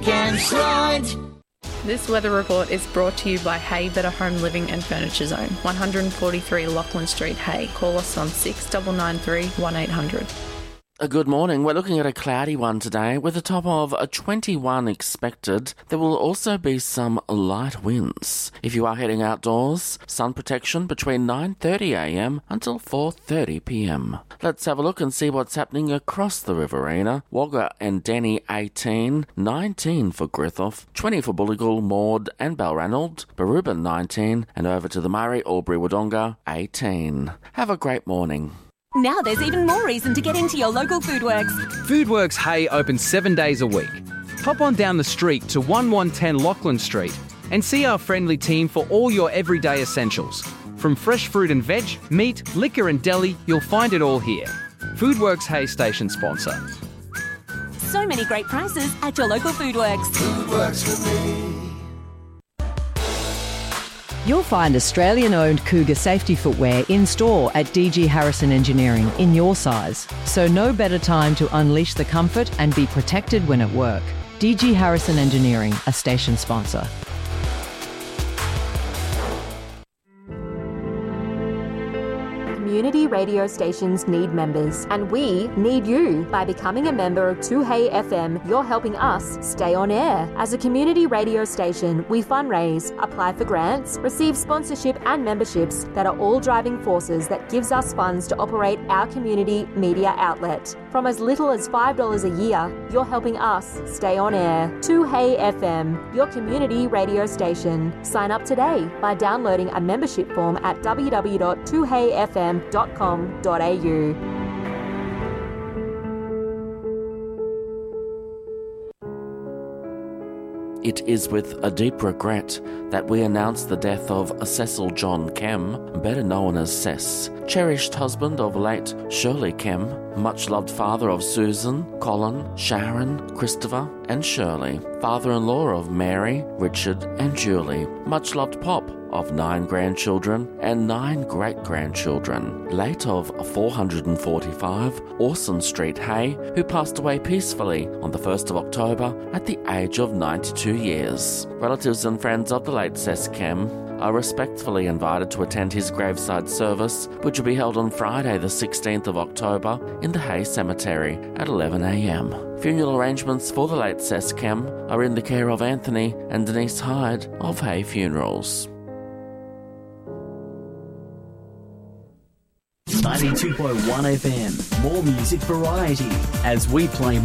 Can slide. This weather report is brought to you by Hay Better Home Living and Furniture Zone, 143 Lachlan Street, Hay. Call us on 6993 1800. Good morning. We're looking at a cloudy one today with a top of a 21 expected. There will also be some light winds. If you are heading outdoors, sun protection between 9:30am until 4:30pm. Let's have a look and see what's happening across the Riverina. Wagga and Denny 18, 19 for Griffith, 20 for Bulligal, Maud and Balranald, Barubin 19, and over to the Murray, Albury, Wodonga 18. Have a great morning. Now there's even more reason to get into your local Foodworks. Foodworks Hay opens 7 days a week. Hop on down the street to 1110 Lachlan Street and see our friendly team for all your everyday essentials. From fresh fruit and veg, meat, liquor and deli, you'll find it all here. Foodworks Hay station sponsor. So many great prices at your local Foodworks. Foodworks for me. You'll find Australian-owned Cougar safety footwear in store at DG Harrison Engineering in your size. So no better time to unleash the comfort and be protected when at work. DG Harrison Engineering, a station sponsor. Community radio stations need members, and we need you. By becoming a member of 2Hey FM, you're helping us stay on air. As a community radio station, we fundraise, apply for grants, receive sponsorship and memberships that are all driving forces that gives us funds to operate our community media outlet. From as little as $5 a year, you're helping us stay on air. 2Hey FM, your community radio station. Sign up today by downloading a membership form at www.2heyfm.com.au. It is with a deep regret that we announce the death of Cecil John Kem, better known as Cess, cherished husband of late Shirley Kem, much loved father of Susan, Colin, Sharon, Christopher and Shirley, father-in-law of Mary, Richard and Julie, much loved pop of 9 grandchildren and 9 great-grandchildren, late of 445 Orson Street, Hay, who passed away peacefully on the 1st of October at the age of 92 years. Relatives and friends of the late Cess Kem are respectfully invited to attend his graveside service, which will be held on Friday the 16th of October in the Hay Cemetery at 11am. Funeral arrangements for the late Cess Kem are in the care of Anthony and Denise Hyde of Hay Funerals. 92.1 FM, more music variety as we play